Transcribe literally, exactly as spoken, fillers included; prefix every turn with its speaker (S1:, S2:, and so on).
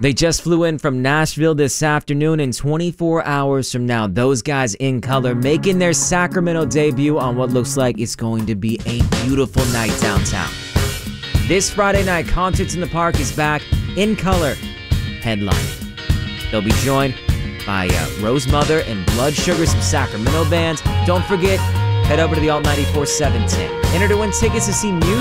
S1: They just flew in from Nashville this afternoon, and twenty-four hours from now, those guys In Color making their Sacramento debut on what looks like it's going to be a beautiful night downtown. This Friday night, Concerts in the Park is back. In Color headline. They'll be joined by uh, Rose Mother and Blood Sugar, some Sacramento bands. Don't forget, head over to the Alt ninety-four seven tip. Enter to win tickets to see music.